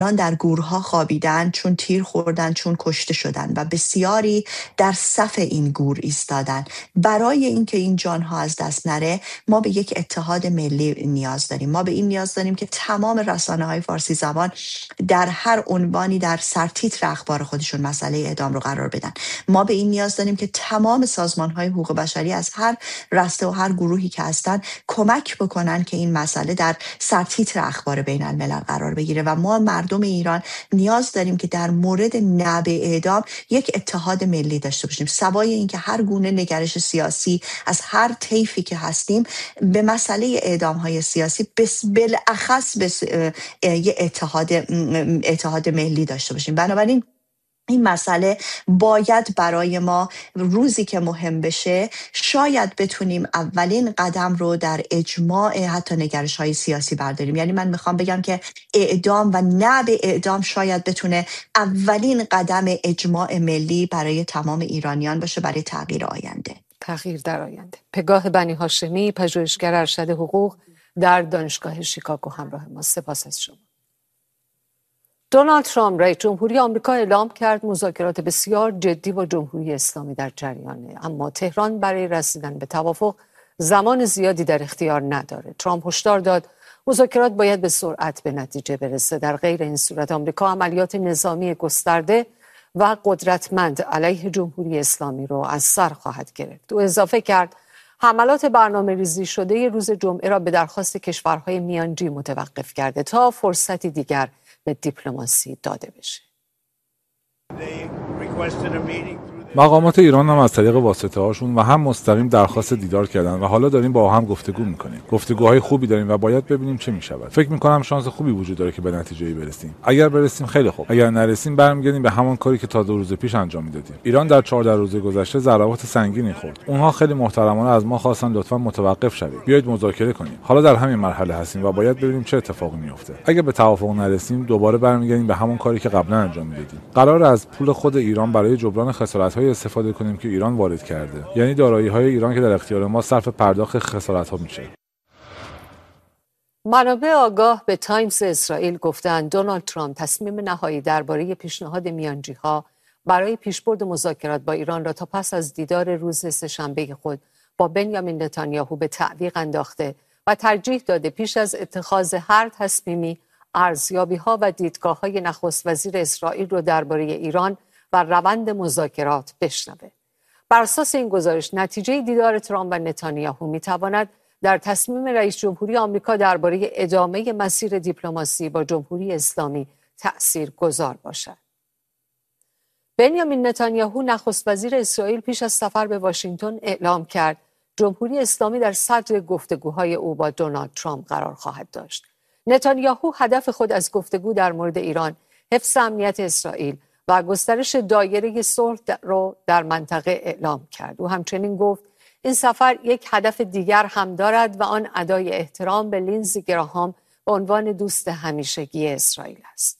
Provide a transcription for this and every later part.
در گورها خوابیدن، چون تیر خوردن، چون کشته شدن و بسیاری در صف این گور ایستادن. برای اینکه این جانها از دست نره ما به یک اتحاد ملی نیاز داریم. ما به این نیاز داریم که تمام رسانه‌های فارسی زبان در هر عنوانی در سرتیتر اخبار خودشون مسئله اعدام رو قرار بدن. ما به این نیاز داریم که تمام سازمان‌های حقوق بشری از هر رسته و هر گروهی که هستن کمک بکنن که این مسئله در سرتیتر اخبار بین الملل قرار بگیره و ما مردم ایران نیاز داریم که در مورد نه به اعدام یک اتحاد ملی داشته باشیم. سوای اینکه هر گونه نگرش سیاسی از هر طیفی که هستیم به مسئله اعدام های سیاسی بالاخص یک اتحاد ملی داشته باشیم. بنابراین این مسئله باید برای ما روزی که مهم بشه شاید بتونیم اولین قدم رو در اجماع حتی نگرش‌های سیاسی برداریم. یعنی من میخوام بگم که اعدام و نه به اعدام شاید بتونه اولین قدم اجماع ملی برای تمام ایرانیان باشه برای تغییر آینده. تغییر در آینده. پگاه بنی هاشمی، پژوهشگر ارشد حقوق در دانشگاه شیکاگو همراه ما. سپاس از شما. دونالد ترامپ رئیس جمهوری آمریکا اعلام کرد مذاکرات بسیار جدی با جمهوری اسلامی در جریانه، اما تهران برای رسیدن به توافق زمان زیادی در اختیار نداره. ترامپ هشدار داد مذاکرات باید به سرعت به نتیجه برسه، در غیر این صورت آمریکا عملیات نظامی گسترده و قدرتمند علیه جمهوری اسلامی رو از سر خواهد گرفت. او اضافه کرد حملات برنامه‌ریزی شده روز جمعه را به درخواست کشورهای میانجی متوقف کرده تا فرصتی دیگر به دیپلماسی داده بشه. مقامات ایران هم از طریق واسطه هاشون و هم مستقیم درخواست دیدار کردن و حالا داریم با هم گفتگو میکنیم. گفتگوهای خوبی داریم و باید ببینیم چه میشود. فکر میکنم شانس خوبی وجود داره که به نتیجه‌ای برسیم. اگر برسیم خیلی خوب. اگر نرسیم برمیگردیم به همون کاری که تا 2 روز پیش انجام میدادیم. ایران در 14 روز گذشته ضربات سنگینی خورد. اونها خیلی محترمانه از ما خواستن لطفاً متوقف شوید. بیایید مذاکره کنیم. حالا در همین مرحله هستیم و باید ببینیم چه اتفاقی میفته. اگه به توافق نرسیم دوباره برمیگردیم به همون کاری که قبلا انجام میدادیم. قرار از پول خود ایران برای جبران خسارت‌های استفاده کنیم که ایران وارد کرده. یعنی دارایی‌های ایران که در اختیار ما صرف پرداخت خسارت‌ها میشه. منابع آگاه به تایمز اسرائیل گفتند دونالد ترامپ تصمیم نهایی درباره پیشنهاد میانجی‌ها برای پیشبرد مذاکرات با ایران را تا پس از دیدار روز سه‌شنبه خود با بنیامین نتانیاهو به تعویق انداخته و ترجیح داده پیش از اتخاذ هر تصمیمی ارزیابی‌ها و دیدگاه‌های نخست وزیر اسرائیل را درباره ایران و روند مذاکرات بشنوه. بر اساس این گزارش نتیجه دیدار ترامپ و نتانیاهو میتواند در تصمیم رئیس جمهوری آمریکا درباره ادامه مسیر دیپلماسی با جمهوری اسلامی تأثیرگذار باشد. بنیامین نتانیاهو نخست وزیر اسرائیل پیش از سفر به واشنگتن اعلام کرد جمهوری اسلامی در صدر گفتگوهای او با دونالد ترامپ قرار خواهد داشت. نتانیاهو هدف خود از گفتگو در مورد ایران حفظ امنیت اسرائیل و گسترش دایره صلح رو در منطقه اعلام کرد. او همچنین گفت این سفر یک هدف دیگر هم دارد و آن ادای احترام به لینزی گراهام به عنوان دوست همیشگی اسرائیل است.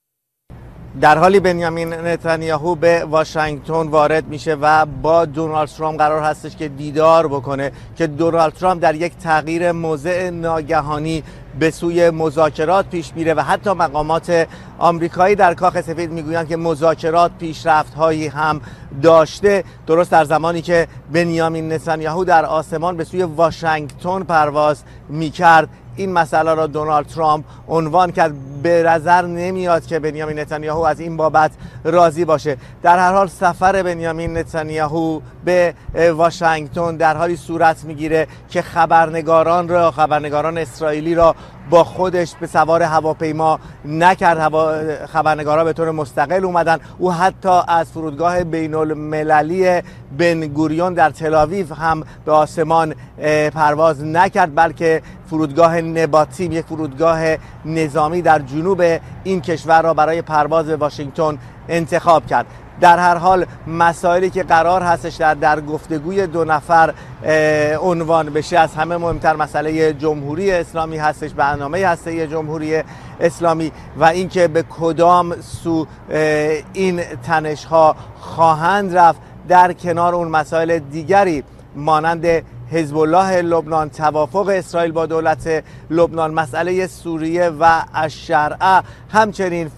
در حالی بنیامین نتانیاهو به واشنگتن وارد میشه و با دونالد ترامپ قرار هستش که دیدار بکنه که دونالد ترامپ در یک تغییر موضع ناگهانی به سوی مذاکرات پیش میره و حتی مقامات آمریکایی در کاخ سفید میگویند که مذاکرات پیشرفت‌هایی هم داشته. درست در زمانی که بنیامین نتانیاهو در آسمان به سوی واشنگتن پرواز میکرد این مسئله را دونالد ترامپ عنوان کرد. به نظر نمیاد که بنیامین نتانیاهو از این بابت راضی باشه. در هر حال سفر بنیامین نتانیاهو به واشنگتن در حالی صورت میگیره که خبرنگاران اسرائیلی را با خودش به سوار هواپیما نکرد. خبرنگارا به طور مستقل اومدن. او حتی از فرودگاه بین المللی بن گوریون در تل‌آویو هم به آسمان پرواز نکرد، بلکه فرودگاه نباتیم، یک فرودگاه نظامی در جنوب این کشور را برای پرواز به واشنگتن انتخاب کرد. در هر حال مسائلی که قرار هستش در گفتگوی دو نفر عنوان بشه از همه مهمتر مسئله جمهوری اسلامی هستش، برنامه هسته جمهوری اسلامی و اینکه به کدام سو این تنش‌ها خواهند رفت در کنار اون مسائل دیگری مانند حزب الله لبنان، توافق اسرائیل با دولت لبنان، مسئله سوریه و الشرعه، همچنین